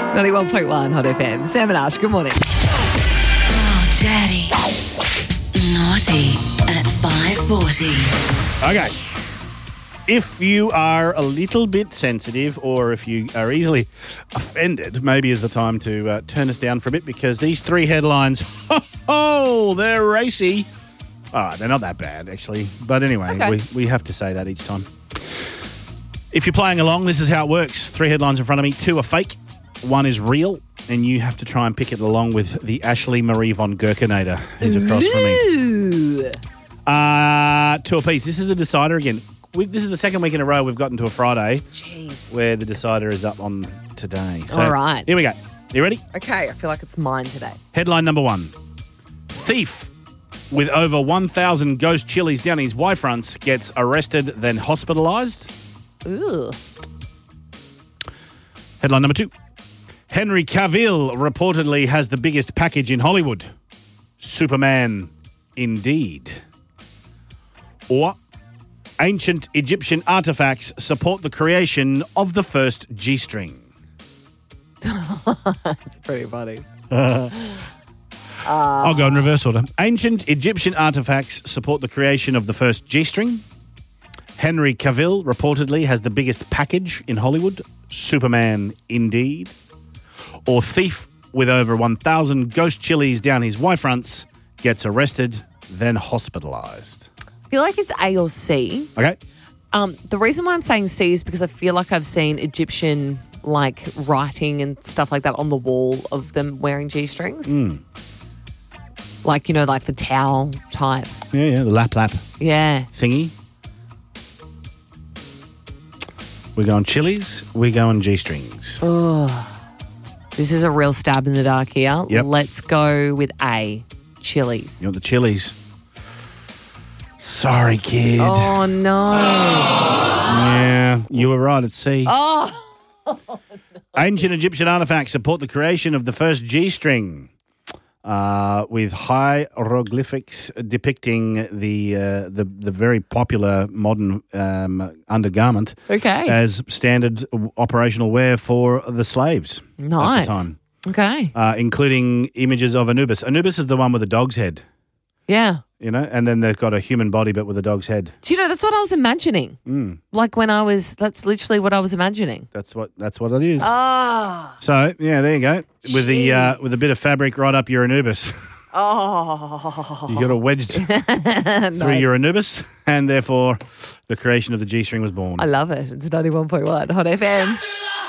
91.1 Hot FM. Sam and Ash, good morning. Oh, Daddy. Naughty at 5:40. Okay. If you are a little bit sensitive or if you are easily offended, maybe is the time to turn us down for a bit because these three headlines, they're racy. All right, they're not that bad, actually. But anyway, Okay. we have to say that each time. If you're playing along, this is how it works. Three headlines in front of me. Two are fake. One is real. And you have to try and pick it along with the Ashley Marie von Gerkenator who's across from me. Ooh. Two apiece. This is the decider again. This is the second week in a row we've gotten to a Friday Jeez. where the decider is up on today. So, All right. Here we go. You ready? Okay, I feel like it's mine today. Headline number one. Thief with over 1,000 ghost chilies down his Y-fronts gets arrested, then hospitalised. Ooh. Headline number two. Henry Cavill reportedly has the biggest package in Hollywood. Superman, indeed. Or ancient Egyptian artifacts support the creation of the first G-string. It's pretty funny. I'll go in reverse order. Ancient Egyptian artifacts support the creation of the first G-string. Henry Cavill reportedly has the biggest package in Hollywood. Superman, indeed. Or thief with over 1,000 ghost chilies down his Y-fronts gets arrested, then hospitalised. I feel like it's A or C. Okay? The reason why I'm saying C is because I feel like I've seen Egyptian writing and stuff like that on the wall of them wearing G-strings. Like, like the towel type. Yeah, the lap Yeah. thingy. We're going chilies, we're going G-strings. This is a real stab in the dark here. Yep. Let's go with A, chilies. You want the chilies? Sorry, kid. Oh, no. Yeah, you were right, it's C. Oh. Ancient Egyptian artifacts support the creation of the first G-string, with hieroglyphics depicting the very popular modern undergarment Okay. as standard operational wear for the slaves Nice. at the time, Okay. including images of Anubis. Anubis is the one with the dog's head, Yeah. and then they've got a human body but with a dog's head. Do you know, that's what I was imagining. Like that's literally what I was imagining. That's what it is. Ah. So yeah, there you go. With with a bit of fabric right up your Anubis. Oh. You got it wedged through your Anubis, and therefore the creation of the G-string was born. I love it. It's 91.1 Hot FM.